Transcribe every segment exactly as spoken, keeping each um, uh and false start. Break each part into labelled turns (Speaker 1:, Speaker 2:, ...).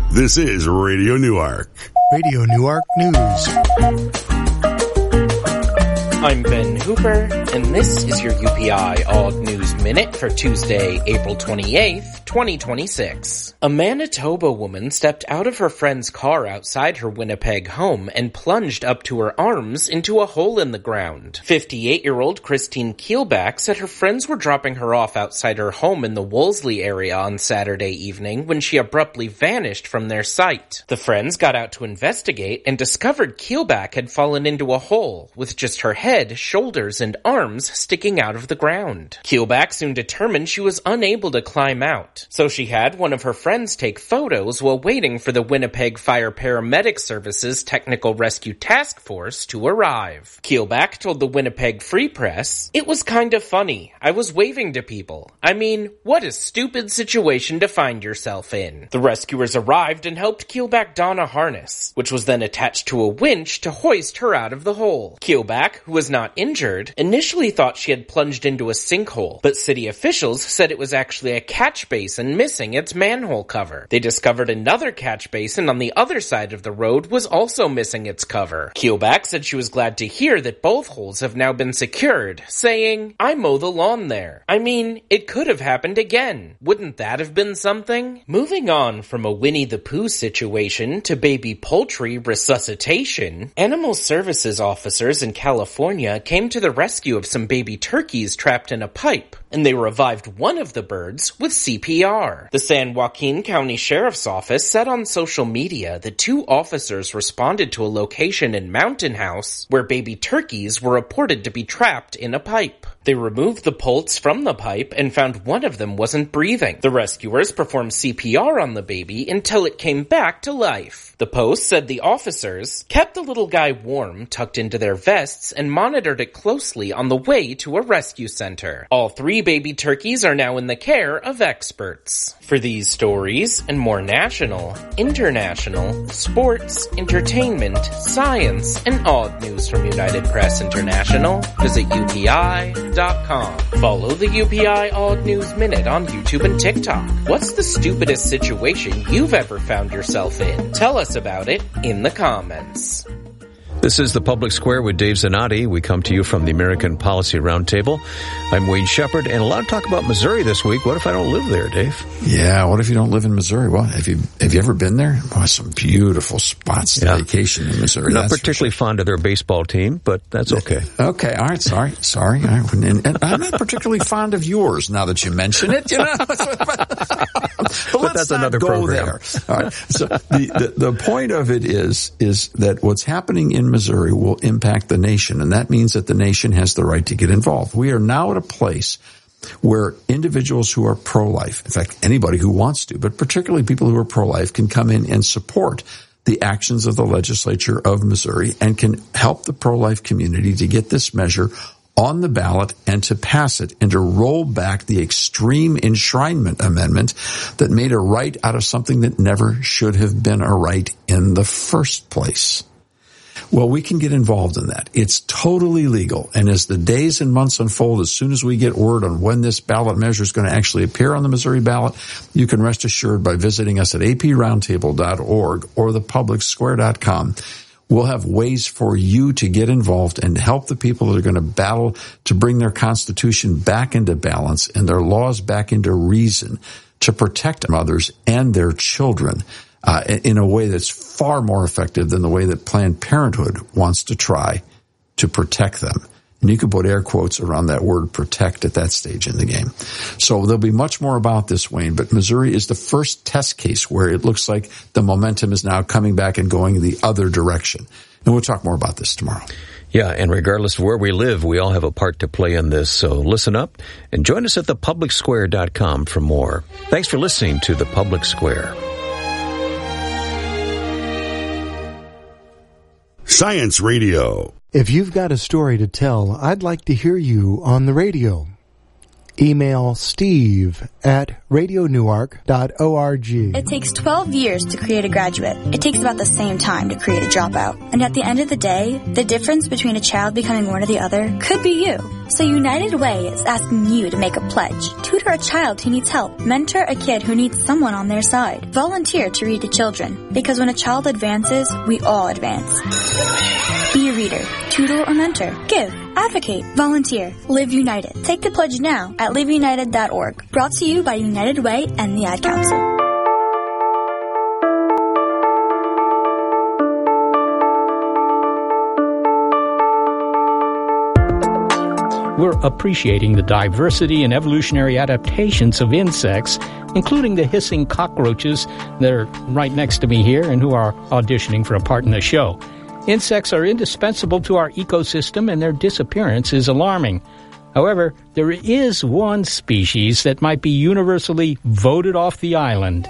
Speaker 1: This is Radio Newark.
Speaker 2: Radio Newark News.
Speaker 3: I'm Ben Hooper, and this is your U P I Odd News Minute for Tuesday, April twenty-eighth, twenty twenty-six. A Manitoba woman stepped out of her friend's car outside her Winnipeg home and plunged up to her arms into a hole in the ground. fifty-eight-year-old Christine Keelback said her friends were dropping her off outside her home in the Wolseley area on Saturday evening when she abruptly vanished from their sight. The friends got out to investigate and discovered Keelback had fallen into a hole with just her head Head, shoulders, and arms sticking out of the ground. Keelback soon determined she was unable to climb out, so she had one of her friends take photos while waiting for the Winnipeg Fire Paramedic Services Technical Rescue Task Force to arrive. Keelback told the Winnipeg Free Press, "It was kind of funny. I was waving to people. I mean, what a stupid situation to find yourself in." The rescuers arrived and helped Keelback don a harness, which was then attached to a winch to hoist her out of the hole. Keelback, who was not injured, initially thought she had plunged into a sinkhole, but city officials said it was actually a catch basin missing its manhole cover. They discovered another catch basin on the other side of the road was also missing its cover. Keelback said she was glad to hear that both holes have now been secured, saying, "I mow the lawn there. I mean, it could have happened again. Wouldn't that have been something?" Moving on from a Winnie the Pooh situation to baby poultry resuscitation, Animal Services officers in California came to the rescue of some baby turkeys trapped in a pipe, and they revived one of the birds with C P R. The San Joaquin County Sheriff's Office said on social media that two officers responded to a location in Mountain House where baby turkeys were reported to be trapped in a pipe. They removed the poults from the pipe and found one of them wasn't breathing. The rescuers performed C P R on the baby until it came back to life. The Post said the officers kept the little guy warm, tucked into their vests, and monitored it closely on the way to a rescue center. All three baby turkeys are now in the care of experts. For these stories and more national, international, sports, entertainment, science, and odd news from United Press International, visit U P I dot com. Follow the U P I Odd News Minute on YouTube and TikTok. What's the stupidest situation you've ever found yourself in? Tell us about it in the comments.
Speaker 4: This is the Public Square with Dave Zanotti. We come to you from the American Policy Roundtable. I'm Wayne Shepherd, and a lot of talk about Missouri this week. What if I don't live there, Dave?
Speaker 5: Yeah, what if you don't live in Missouri? Well, have you have you ever been there? Boy, some beautiful spots to
Speaker 4: yeah.
Speaker 5: vacation in Missouri.
Speaker 4: Not
Speaker 5: that's
Speaker 4: particularly
Speaker 5: sure.
Speaker 4: fond of their baseball team, but that's okay.
Speaker 5: Okay, all right, sorry, sorry. I, and, and I'm not particularly fond of yours now that you mention it. You know, but, but let's
Speaker 4: that's
Speaker 5: not
Speaker 4: another
Speaker 5: go
Speaker 4: program.
Speaker 5: there. All right. So the, the the point of it is is that what's happening in Missouri will impact the nation, and that means that the nation has the right to get involved. We are now at a place where individuals who are pro-life, in fact, anybody who wants to, but particularly people who are pro-life, can come in and support the actions of the legislature of Missouri and can help the pro-life community to get this measure on the ballot and to pass it and to roll back the extreme enshrinement amendment that made a right out of something that never should have been a right in the first place. Well, we can get involved in that. It's totally legal. And as the days and months unfold, as soon as we get word on when this ballot measure is going to actually appear on the Missouri ballot, you can rest assured by visiting us at a p roundtable dot org or the public square dot com. We'll have ways for you to get involved and help the people that are going to battle to bring their Constitution back into balance and their laws back into reason to protect mothers and their children. Uh, in a way that's far more effective than the way that Planned Parenthood wants to try to protect them. And you can put air quotes around that word protect at that stage in the game. So there'll be much more about this, Wayne, but Missouri is the first test case where it looks like the momentum is now coming back and going the other direction. And we'll talk more about this tomorrow.
Speaker 4: Yeah, and regardless of where we live, we all have a part to play in this. So listen up and join us at the public square dot com for more. Thanks for listening to The Public Square.
Speaker 1: Science Radio.
Speaker 2: If you've got a story to tell, I'd like to hear you on the radio. Email Steve at radio newark dot org.
Speaker 6: It takes twelve years to create a graduate. It takes about the same time to create a dropout. And at the end of the day, the difference between a child becoming one or the other could be you. So United Way is asking you to make a pledge. Tutor a child who needs help. Mentor a kid who needs someone on their side. Volunteer to read to children. Because when a child advances, we all advance. Be a reader, tutor or mentor. Give, advocate, volunteer, live united. Take the pledge now at live united dot org. Brought to you by United Way and the Ad Council.
Speaker 7: We're appreciating the diversity and evolutionary adaptations of insects, including the hissing cockroaches that are right next to me here and who are auditioning for a part in the show. Insects are indispensable to our ecosystem, and their disappearance is alarming. However, there is one species that might be universally voted off the island.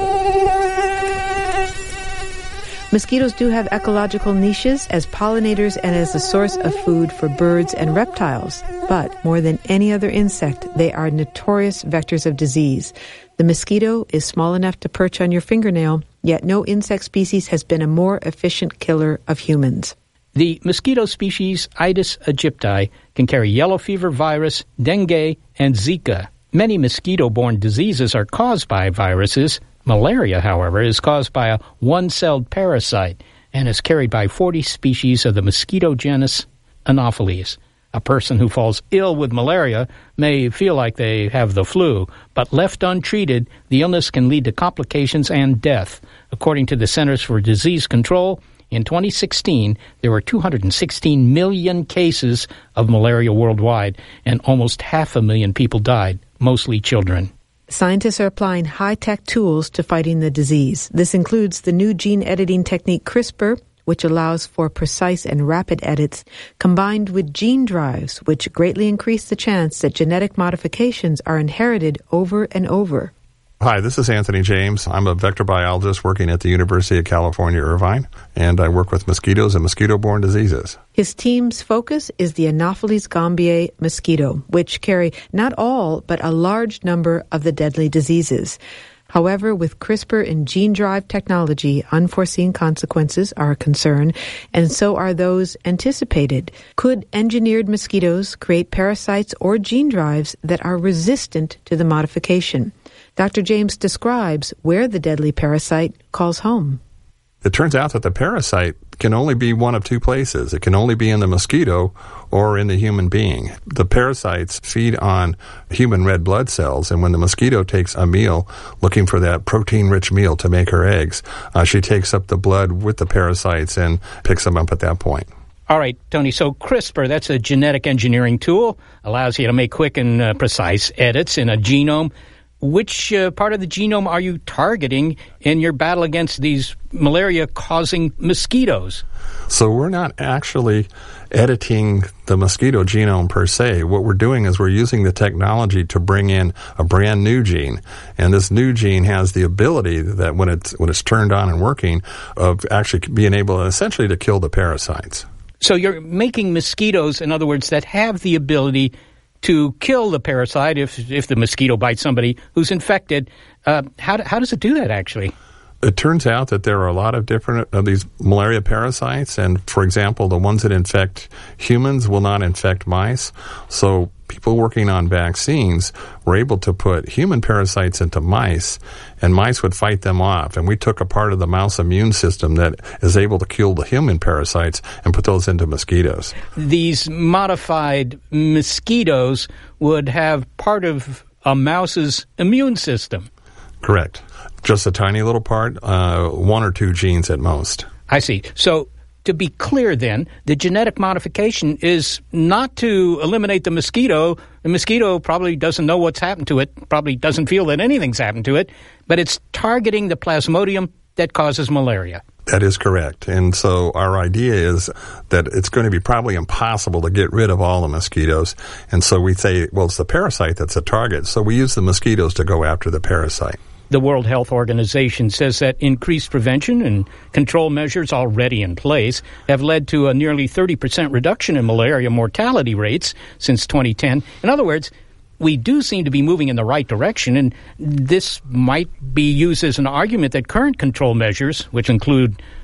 Speaker 8: Mosquitoes do have ecological niches as pollinators and as a source of food for birds and reptiles. But more than any other insect, they are notorious vectors of disease. The mosquito is small enough to perch on your fingernail, yet no insect species has been a more efficient killer of humans.
Speaker 7: The mosquito species Aedes aegypti can carry yellow fever virus, dengue, and Zika. Many mosquito-borne diseases are caused by viruses. Malaria, however, is caused by a one-celled parasite and is carried by forty species of the mosquito genus Anopheles. A person who falls ill with malaria may feel like they have the flu, but left untreated, the illness can lead to complications and death. According to the Centers for Disease Control, in twenty sixteen, there were two hundred sixteen million cases of malaria worldwide, and almost half a million people died, mostly children.
Speaker 8: Scientists are applying high-tech tools to fighting the disease. This includes the new gene editing technique CRISPR, which allows for precise and rapid edits, combined with gene drives, which greatly increase the chance that genetic modifications are inherited over and over.
Speaker 9: Hi, this is Anthony James. I'm a vector biologist working at the University of California, Irvine, and I work with mosquitoes and mosquito-borne diseases.
Speaker 8: His team's focus is the Anopheles gambiae mosquito, which carry not all but a large number of the deadly diseases. However, with CRISPR and gene drive technology, unforeseen consequences are a concern, and so are those anticipated. Could engineered mosquitoes create parasites or gene drives that are resistant to the modification? Doctor James describes where the deadly parasite calls home.
Speaker 9: It turns out that the parasite can only be one of two places. It can only be in the mosquito or in the human being. The parasites feed on human red blood cells, and when the mosquito takes a meal, looking for that protein-rich meal to make her eggs, uh, she takes up the blood with the parasites and picks them up at that point.
Speaker 7: All right, Tony, so CRISPR, that's a genetic engineering tool, allows you to make quick and uh, precise edits in a genome. Which uh, part of the genome are you targeting in your battle against these malaria-causing mosquitoes?
Speaker 9: So we're not actually editing the mosquito genome per se. What we're doing is we're using the technology to bring in a brand new gene. And this new gene has the ability that when it's, when it's turned on and working, of actually being able essentially to kill the parasites.
Speaker 7: So you're making mosquitoes, in other words, that have the ability to kill the parasite if if the mosquito bites somebody who's infected. Uh, how, how does it do that, actually?
Speaker 9: It turns out that there are a lot of different of these malaria parasites, and for example, the ones that infect humans will not infect mice. So people working on vaccines were able to put human parasites into mice, and mice would fight them off. And we took a part of the mouse immune system that is able to kill the human parasites and put those into mosquitoes.
Speaker 7: These modified mosquitoes would have part of a mouse's immune system.
Speaker 9: Correct. Just a tiny little part, uh, one or two genes at most.
Speaker 7: I see. So to be clear then, the genetic modification is not to eliminate the mosquito. The mosquito probably doesn't know what's happened to it, probably doesn't feel that anything's happened to it, but it's targeting the plasmodium that causes malaria.
Speaker 9: That is correct. And so our idea is that it's going to be probably impossible to get rid of all the mosquitoes. And so we say, well, it's the parasite that's a target. So we use the mosquitoes to go after the parasite.
Speaker 7: The World Health Organization says that increased prevention and control measures already in place have led to a nearly thirty percent reduction in malaria mortality rates since twenty ten. In other words, we do seem to be moving in the right direction, and this might be used as an argument that current control measures, which include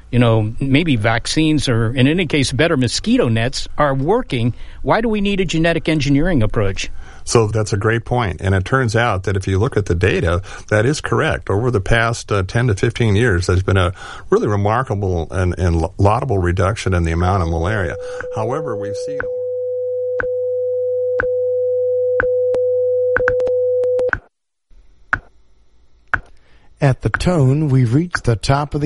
Speaker 7: you know, maybe vaccines or, in any case, better mosquito nets are working, why do we need a genetic engineering approach?
Speaker 9: So that's a great point. And it turns out that if you look at the data, that is correct. Over the past uh, ten to fifteen years, there's been a really remarkable and, and laudable reduction in the amount of malaria. However, we've seen...
Speaker 2: At the tone, we've reached the top of the